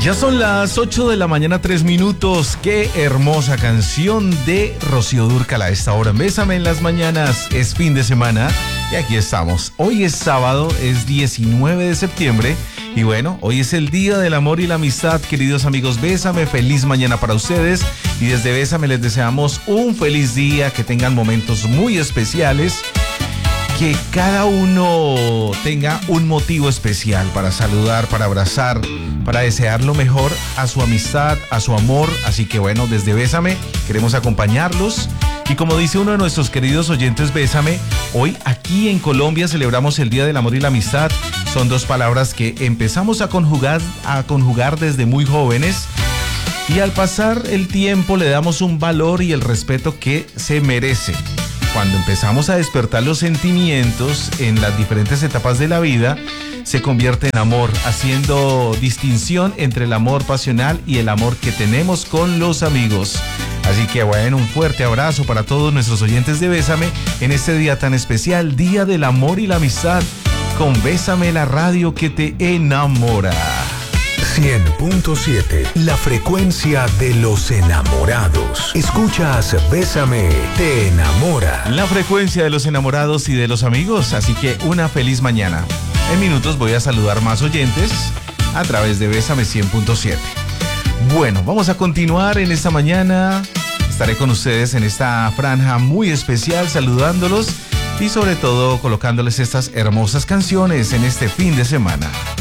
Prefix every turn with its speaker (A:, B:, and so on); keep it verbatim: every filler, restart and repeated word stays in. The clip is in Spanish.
A: Ya son las ocho de la mañana, tres minutos. Qué hermosa canción de Rocío Dúrcal a esta hora. Bésame en las mañanas. Es fin de semana y aquí estamos. Hoy es sábado, es diecinueve de septiembre. Y bueno, hoy es el Día del Amor y la Amistad. Queridos amigos, Bésame, feliz mañana para ustedes. Y desde Bésame les deseamos un feliz día, que tengan momentos muy especiales. Que cada uno tenga un motivo especial para saludar, para abrazar, para desear lo mejor a su amistad, a su amor. Así que bueno, desde Bésame queremos acompañarlos. Y como dice uno de nuestros queridos oyentes, Bésame, hoy aquí en Colombia celebramos el Día del Amor y la Amistad. Son dos palabras que empezamos a conjugar, a conjugar desde muy jóvenes. Y al pasar el tiempo le damos un valor y el respeto que se merece. Cuando empezamos a despertar los sentimientos en las diferentes etapas de la vida, se convierte en amor, haciendo distinción entre el amor pasional y el amor que tenemos con los amigos. Así que bueno, un fuerte abrazo para todos nuestros oyentes de Bésame en este día tan especial, Día del Amor y la Amistad, con Bésame, la radio que te enamora.
B: cien punto siete, la frecuencia de los enamorados. Escuchas Bésame, te enamora.
A: La frecuencia de los enamorados y de los amigos, así que una feliz mañana. En minutos voy a saludar más oyentes a través de Bésame cien punto siete. Bueno, vamos a continuar en esta mañana. Estaré con ustedes en esta franja muy especial, saludándolos y sobre todo colocándoles estas hermosas canciones en este fin de semana.